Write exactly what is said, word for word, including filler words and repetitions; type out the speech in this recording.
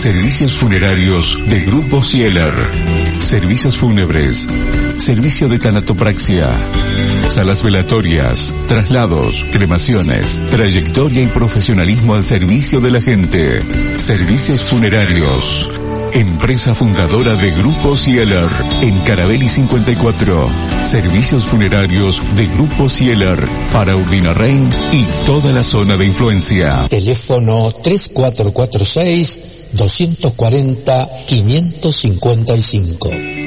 Servicios funerarios de Grupo Sieler. Servicios fúnebres. Servicio de tanatopraxia. Salas velatorias. Traslados. Cremaciones. Trayectoria y profesionalismo al servicio de la gente. Servicios funerarios. Empresa fundadora de Grupo Sieler, en Carabelli cincuenta y cuatro. Servicios funerarios de Grupo Sieler para Urdinarrain y toda la zona de influencia. Teléfono tres cuatro cuatro seis, dos cuatro cero, cinco cinco cinco.